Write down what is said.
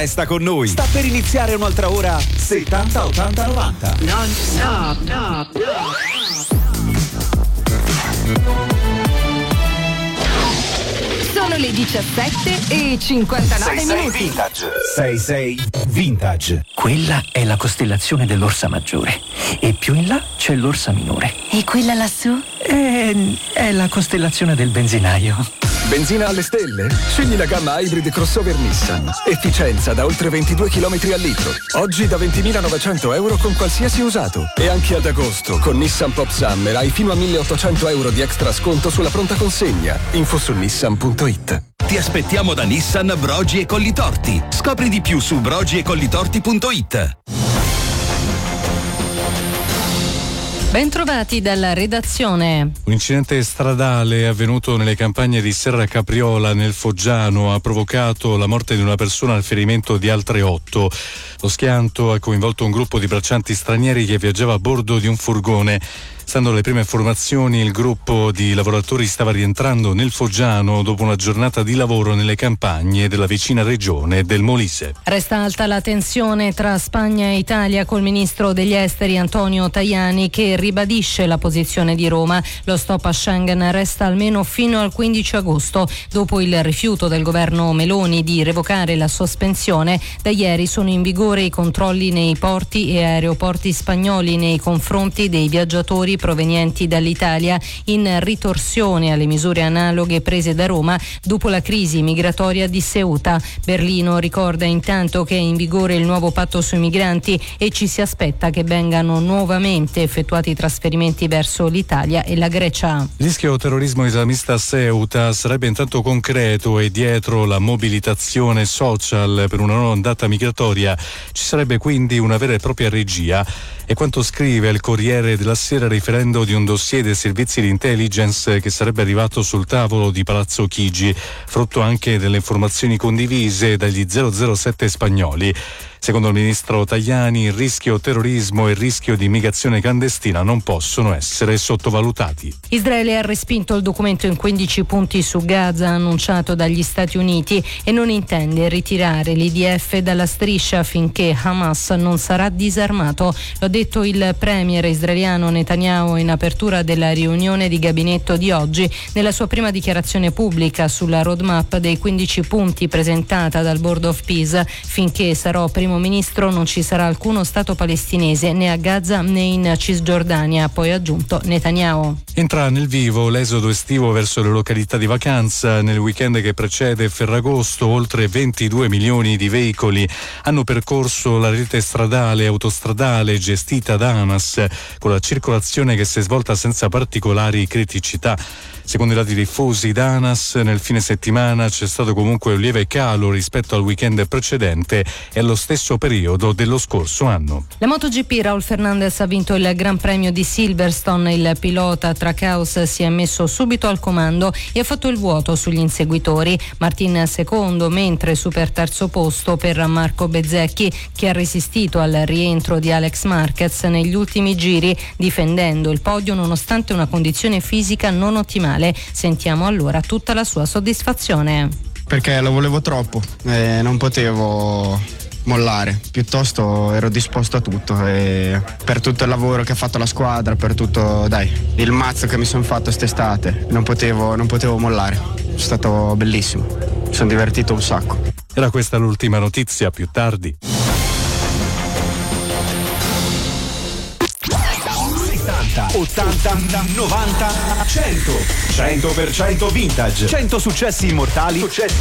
resta con noi. Sta per iniziare un'altra ora 70 80 90. Non stop. Sono le 17:59 minuti. Vintage. 66 Vintage. Quella è la costellazione dell'Orsa Maggiore e più in là c'è l'Orsa Minore. E quella lassù? È la costellazione del benzinaio. Benzina alle stelle? Scegli la gamma Hybrid Crossover Nissan. Efficienza da oltre 22 km al litro. Oggi da 20.900 euro con qualsiasi usato. E anche ad agosto con Nissan Pop Summer hai fino a 1.800 euro di extra sconto sulla pronta consegna. Info su nissan.it. Ti aspettiamo da Nissan Brogi e Collitorti. Scopri di più su brogiecollitorti.it. Bentrovati dalla redazione. Un incidente stradale avvenuto nelle campagne di Serra Capriola nel Foggiano ha provocato la morte di una persona e il ferimento di altre 8. Lo schianto ha coinvolto un gruppo di braccianti stranieri che viaggiava a bordo di un furgone. Stando alle prime informazioni, il gruppo di lavoratori stava rientrando nel Foggiano dopo una giornata di lavoro nelle campagne della vicina regione del Molise. Resta alta la tensione tra Spagna e Italia col ministro degli esteri Antonio Tajani, che ribadisce la posizione di Roma. Lo stop a Schengen resta almeno fino al 15 agosto. Dopo il rifiuto del governo Meloni di revocare la sospensione, da ieri sono in vigore i controlli nei porti e aeroporti spagnoli nei confronti dei viaggiatori provenienti dall'Italia, in ritorsione alle misure analoghe prese da Roma dopo la crisi migratoria di Ceuta. Berlino ricorda intanto che è in vigore il nuovo patto sui migranti e ci si aspetta che vengano nuovamente effettuati trasferimenti verso l'Italia e la Grecia. Il rischio terrorismo islamista a Ceuta sarebbe intanto concreto e dietro la mobilitazione social per una nuova ondata migratoria ci sarebbe quindi una vera e propria regia. È quanto scrive il Corriere della Sera riferendo di un dossier dei servizi di intelligence che sarebbe arrivato sul tavolo di Palazzo Chigi, frutto anche delle informazioni condivise dagli 007 spagnoli. Secondo il ministro Tajani, il rischio terrorismo e il rischio di immigrazione clandestina non possono essere sottovalutati. Israele ha respinto il documento in 15 punti su Gaza annunciato dagli Stati Uniti e non intende ritirare l'IDF dalla striscia finché Hamas non sarà disarmato. Lo ha detto il premier israeliano Netanyahu in apertura della riunione di gabinetto di oggi, nella sua prima dichiarazione pubblica sulla roadmap dei 15 punti presentata dal Board of Peace. Finché sarò primo ministro non ci sarà alcuno stato palestinese né a Gaza né in Cisgiordania, ha poi aggiunto Netanyahu. Entra nel vivo l'esodo estivo verso le località di vacanza. Nel weekend che precede Ferragosto oltre 22 milioni di veicoli hanno percorso la rete stradale e autostradale gestita da ANAS, con la circolazione che si è svolta senza particolari criticità. Secondo i dati diffusi da ANAS, nel fine settimana c'è stato comunque un lieve calo rispetto al weekend precedente e allo stesso periodo dello scorso anno. La MotoGP, Raul Fernandez ha vinto il Gran Premio di Silverstone. Il pilota Trackhouse si è messo subito al comando e ha fatto il vuoto sugli inseguitori. Martin secondo, mentre super terzo posto per Marco Bezzecchi, che ha resistito al rientro di Alex Marquez negli ultimi giri, difendendo il podio nonostante una condizione fisica non ottimale. Sentiamo allora tutta la sua soddisfazione. Perché lo volevo troppo e non potevo mollare, piuttosto ero disposto a tutto e per tutto il lavoro che ha fatto la squadra, per tutto il mazzo che mi sono fatto quest'estate, non potevo mollare. È stato bellissimo, mi sono divertito un sacco. Era questa l'ultima notizia, più tardi. 80, 90, 100. 100% vintage. 100 successi immortali.